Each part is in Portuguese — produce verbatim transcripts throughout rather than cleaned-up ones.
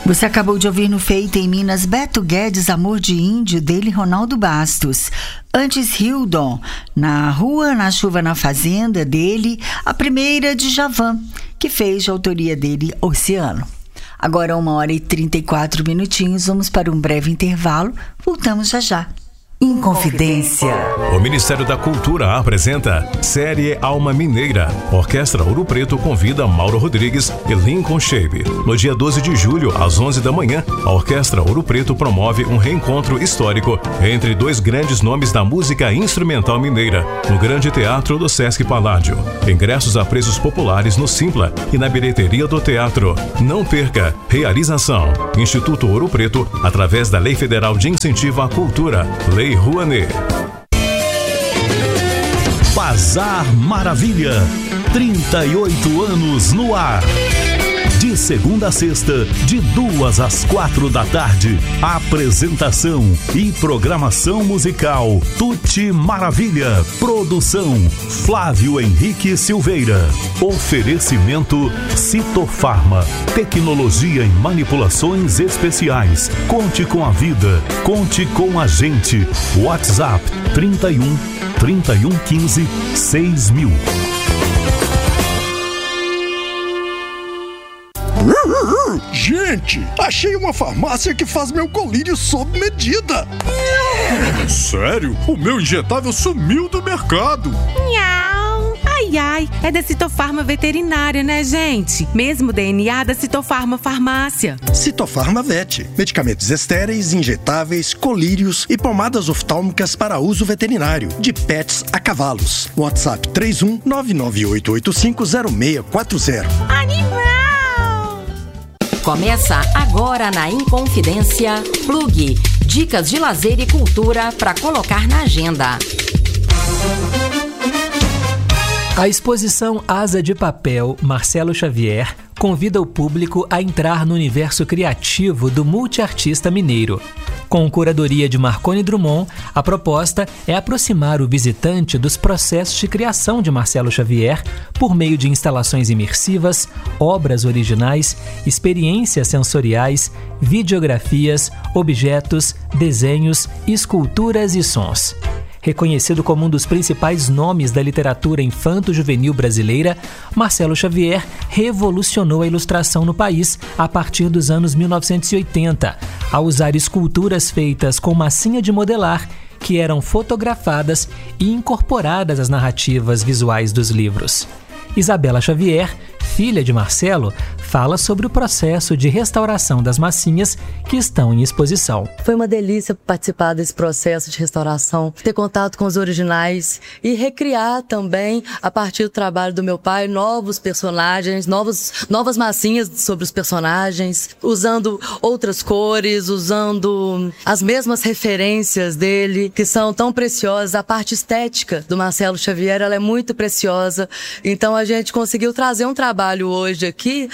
Você acabou de ouvir no Feita em Minas Beto Guedes, Amor de Índio, dele Ronaldo Bastos. Antes Hildon, Na Rua, Na Chuva, Na Fazenda, dele, a primeira de Djavan, que fez de autoria dele Oceano. Agora uma hora e trinta e quatro minutinhos, vamos para um breve intervalo, voltamos já já. Inconfidência. O Ministério da Cultura apresenta Série Alma Mineira. Orquestra Ouro Preto convida Mauro Rodrigues e Lincoln Shape. No dia doze de julho, às onze da manhã, a Orquestra Ouro Preto promove um reencontro histórico entre dois grandes nomes da música instrumental mineira, no Grande Teatro do Sesc Paládio. Ingressos a preços populares no Simpla e na bilheteria do teatro. Não perca! Realização: Instituto Ouro Preto, através da Lei Federal de Incentivo à Cultura, Lei Rouanet. Bazar Maravilha, trinta e oito anos no ar. De segunda a sexta, de duas às quatro da tarde. Apresentação e programação musical Tuti Maravilha. Produção Flávio Henrique Silveira. Oferecimento Citofarma. Tecnologia em manipulações especiais. Conte com a vida. Conte com a gente. WhatsApp trinta e um, trinta e um quinze, seis mil. Gente, achei uma farmácia que faz meu colírio sob medida. Sério? O meu injetável sumiu do mercado. Nhau. Ai, ai, é da Citofarma Veterinária, né, gente? Mesmo D N A da Citofarma Farmácia. Citofarma Vet. Medicamentos estéreis, injetáveis, colírios e pomadas oftálmicas para uso veterinário. De pets a cavalos. WhatsApp três um nove nove oito oito cinco zero seis quatro zero. Animal! Começa agora na Inconfidência Plug. Dicas de lazer e cultura para colocar na agenda. A exposição Asa de Papel, Marcelo Xavier, convida o público a entrar no universo criativo do multiartista mineiro. Com curadoria de Marconi Drummond, a proposta é aproximar o visitante dos processos de criação de Marcelo Xavier por meio de instalações imersivas, obras originais, experiências sensoriais, videografias, objetos, desenhos, esculturas e sons. Reconhecido como um dos principais nomes da literatura infanto-juvenil brasileira, Marcelo Xavier revolucionou a ilustração no país a partir dos anos mil novecentos e oitenta, ao usar esculturas feitas com massinha de modelar que eram fotografadas e incorporadas às narrativas visuais dos livros. Isabela Xavier, filha de Marcelo, fala sobre o processo de restauração das massinhas que estão em exposição. Foi uma delícia participar desse processo de restauração, ter contato com os originais e recriar também, a partir do trabalho do meu pai, novos personagens, novos, novas massinhas sobre os personagens, usando outras cores, usando as mesmas referências dele, que são tão preciosas. A parte estética do Marcelo Xavier, ela é muito preciosa. Então a gente conseguiu trazer um trabalho hoje aqui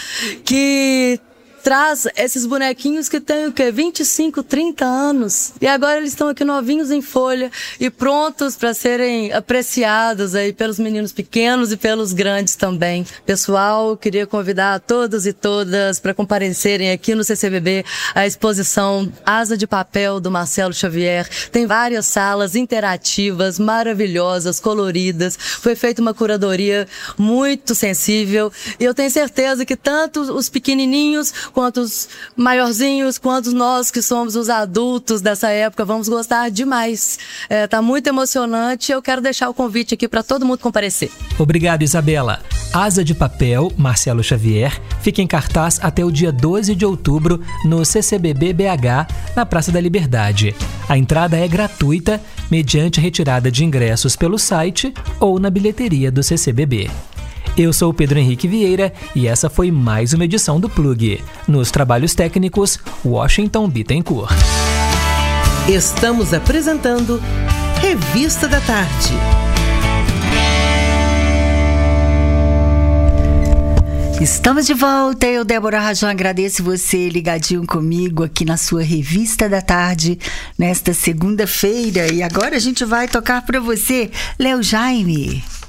que traz esses bonequinhos que têm o quê? vinte e cinco, trinta anos. E agora eles estão aqui novinhos em folha e prontos para serem apreciados aí pelos meninos pequenos e pelos grandes também. Pessoal, queria convidar a todos e todas para comparecerem aqui no C C B B à exposição Asa de Papel do Marcelo Xavier. Tem várias salas interativas, maravilhosas, coloridas. Foi feita uma curadoria muito sensível e eu tenho certeza que tanto os pequenininhos quanto os maiorzinhos, quanto nós que somos os adultos dessa época, vamos gostar demais. É, tá muito emocionante e eu quero deixar o convite aqui para todo mundo comparecer. Obrigado, Isabela. Asa de Papel, Marcelo Xavier, fica em cartaz até o dia doze de outubro no C C B B B H, na Praça da Liberdade. A entrada é gratuita, mediante retirada de ingressos pelo site ou na bilheteria do C C B B. Eu sou o Pedro Henrique Vieira e essa foi mais uma edição do Plug. Nos trabalhos técnicos, Washington Bittencourt. Estamos apresentando Revista da Tarde. Estamos de volta, eu, Débora Rajão, agradeço você ligadinho comigo aqui na sua Revista da Tarde, nesta segunda-feira. E agora a gente vai tocar para você, Léo Jaime.